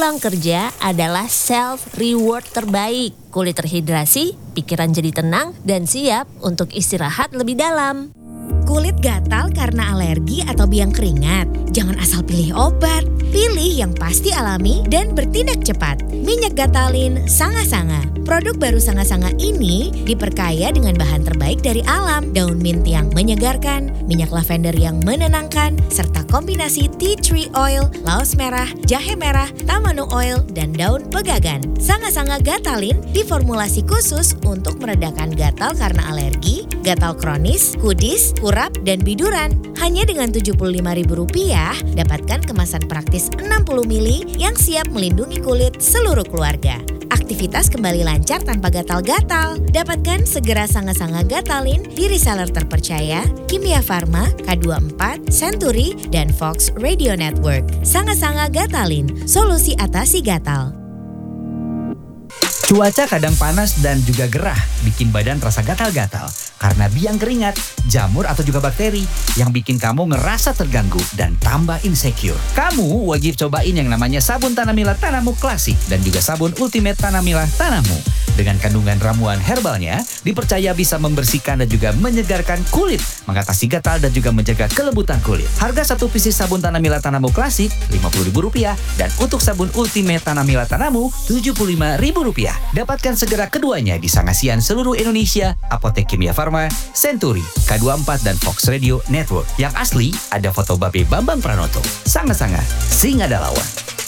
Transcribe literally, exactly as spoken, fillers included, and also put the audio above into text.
Pulang kerja adalah self-reward terbaik. Kulit terhidrasi, pikiran jadi tenang, dan siap untuk istirahat lebih dalam. Kulit gatal karena alergi atau biang keringat? Jangan asal pilih obat. Pilih yang pasti alami dan bertindak cepat. Minyak Gatalin Sanga-Sanga. Produk baru Sanga-Sanga ini diperkaya dengan bahan terbaik dari alam. Daun mint yang menyegarkan, minyak lavender yang menenangkan, serta kombinasi tea tree oil, laos merah, jahe merah, tamanu oil, dan daun pegagan. Sanga-Sanga Gatalin diformulasi khusus untuk meredakan gatal karena alergi, gatal kronis, kudis, kurap, dan biduran. Hanya dengan tujuh puluh lima ribu rupiah, dapatkan kemasan praktis enam puluh mili yang siap melindungi kulit seluruh keluarga. Aktivitas kembali lancar tanpa gatal-gatal. Dapatkan segera Sanga-Sanga Gatalin di reseller terpercaya, Kimia Farma, K dua puluh empat, Century, dan Fox Radio Network. Sanga-Sanga Gatalin, solusi atasi gatal. Cuaca kadang panas dan juga gerah, bikin badan terasa gatal-gatal. Karena biang keringat, jamur atau juga bakteri yang bikin kamu ngerasa terganggu dan tambah insecure. Kamu wajib cobain yang namanya sabun Tanamila Tanamu Klasik dan juga sabun Ultimate Tanamila Tanamu. Dengan kandungan ramuan herbalnya, dipercaya bisa membersihkan dan juga menyegarkan kulit, mengatasi gatal dan juga menjaga kelembutan kulit. Harga satu pieces sabun Tanamila Tanamu Klasik lima puluh ribu rupiah dan untuk sabun Ultimate Tanamila Tanamu tujuh puluh lima ribu rupiah. Dapatkan segera keduanya di Sangasian seluruh Indonesia, Apotek Kimia Farma, Century, K dua puluh empat, dan Fox Radio Network. Yang asli ada foto Babe Bambang Pranoto. Sanga-Sanga, sing ada lawan.